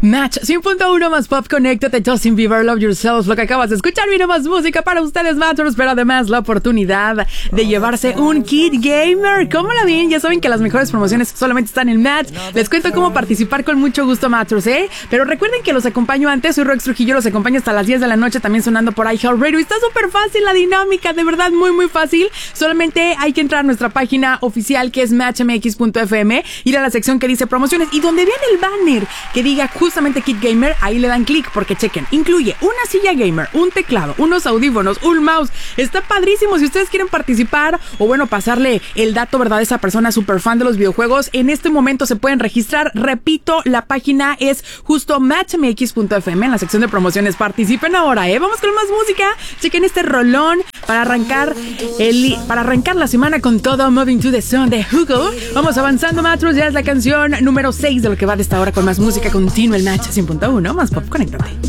Match 100.1 más Pop, conéctate, Justin Bieber, Love Yourself. Lo que acabas de escuchar, vino más música para ustedes, Matros, pero además la oportunidad de llevarse un kit gamer. ¿Cómo la ven? Ya saben que las mejores promociones solamente están en Match. Les cuento cómo participar con mucho gusto, Matros, Pero recuerden que los acompaño antes. Soy Rox Trujillo, los acompaño hasta las 10 de la noche, también sonando por iHeartRadio. Está súper fácil la dinámica, de verdad, muy, muy fácil. Solamente hay que entrar a nuestra página oficial, que es matchmx.fm, ir a la sección que dice promociones, y donde vean el banner que diga justamente Kit Gamer, ahí le dan clic, porque chequen, incluye una silla gamer, un teclado, unos audífonos, un mouse. Está padrísimo. Si ustedes quieren participar o bueno, pasarle el dato, ¿verdad?, de esa persona super fan de los videojuegos, en este momento se pueden registrar. Repito, la página es justo matchmx.fm, en la sección de promociones. Participen ahora, Vamos con más música. Chequen este rolón para arrancar la semana con todo. Moving to the Sun de Hugo. Vamos avanzando, Matros. Ya es la canción número 6 de lo que va de esta hora con más música continua. El Match 100.1 más Pop, conéctate.